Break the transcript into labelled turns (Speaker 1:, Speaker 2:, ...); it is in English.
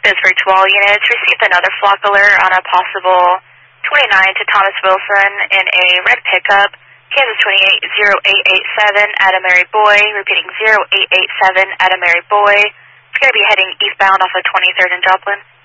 Speaker 1: District 12 units received another flock alert on a possible 29 to Thomas Wilson in a red pickup, Kansas 280887 at a Mary Boy, repeating 0887 at a Mary Boy. It's going to be heading eastbound off of 23rd and Joplin.